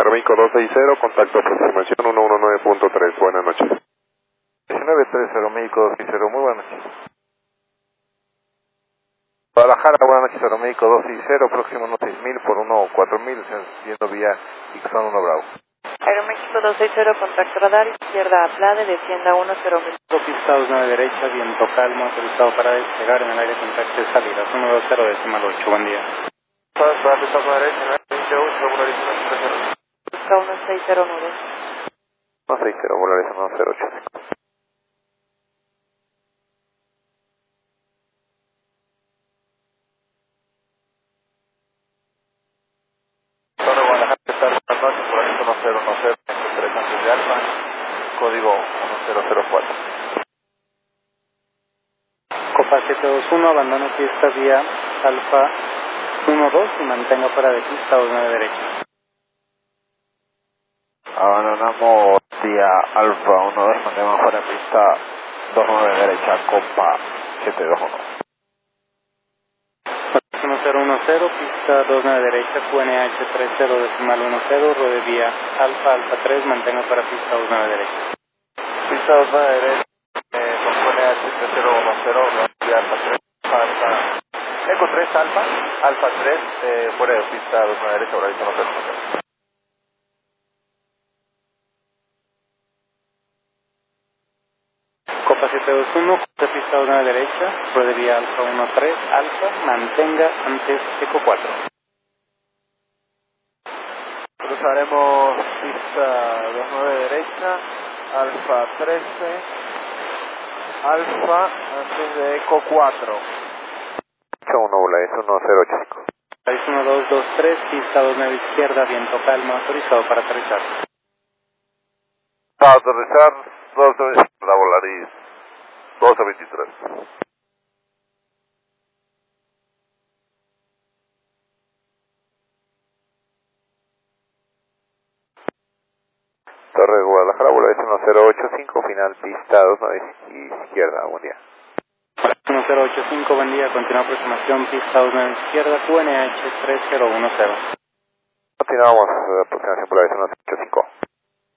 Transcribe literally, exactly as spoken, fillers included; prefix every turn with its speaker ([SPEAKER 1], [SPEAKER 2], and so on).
[SPEAKER 1] Aeroméxico dos seis cero, contacto aproximación uno uno nueve punto tres, buenas noches.
[SPEAKER 2] diecinueve tres Aeroméxico dos seis cero, muy buenas noches. Guadalajara, buenas noches, Aeroméxico dos seis cero, próximo uno seis mil por uno cuatro mil, yendo vía Ixon uno Bravo.
[SPEAKER 3] Aeroméxico dos seis cero, contacto radar, izquierda a Plade, descienda uno cero mil.
[SPEAKER 4] Pista dos nueve derecha, viento calmo, autorizado para despegar en el aire contacto de salida, uno dos cero decimal ocho, buen día.
[SPEAKER 2] Para pista dos derecha, veintiocho, volarizando tres cero.
[SPEAKER 3] Pista uno seis cero nueve.
[SPEAKER 2] uno seis cero, volarizando uno cero ocho. Torre Guadalajara, está buenas noches, volarizando uno cero uno cero, tres antes de Alfa, código uno cero cero cuatro.
[SPEAKER 4] Copa siete dos uno, abandone pista vía Alfa uno dos y mantenga fuera de pista dos nueve derecha.
[SPEAKER 2] Abandonamos vía Alfa uno dos, mantenemos fuera de pista dos nueve derecha, Copa siete dos uno.
[SPEAKER 4] uno cero uno cero, pista dos nueve derecha, Q N H tres cero decimal uno cero, rode vía Alfa Alfa tres, mantenga fuera pista dos nueve derecha.
[SPEAKER 2] Pista dos nueve derecha, eh, con Q N H tres cero uno cero, vía Alfa tres, Alfa, Eco tres Alfa, Alfa tres, eh, fuera de pista dos nueve derecha, ahora uno cero uno cero.
[SPEAKER 4] Copa siete dos uno, pista dos nueve derecha, rode vía Alfa uno tres, Alfa, mantenga antes Eco cuatro.
[SPEAKER 2] Cruzaremos pista dos nueve derecha, Alfa trece, Alfa antes de Eco cuatro. ocho uno, es uno cero ocho cinco.
[SPEAKER 4] Es uno dos dos tres, pista dos nueve izquierda, viento calmo, autorizado para aterrizar.
[SPEAKER 2] Para aterrizar, dos izquierda, Volaris doce veintitrés. Torre Guadalajara, Volaris uno cero ocho cinco, final pista dos nueve izquierda, buen día.
[SPEAKER 4] uno cero ocho cinco, buen día, continúa aproximación, pista dos nueve izquierda, Q N H tres cero uno cero.
[SPEAKER 2] Continuamos, aproximación Volaris uno cero ocho cinco.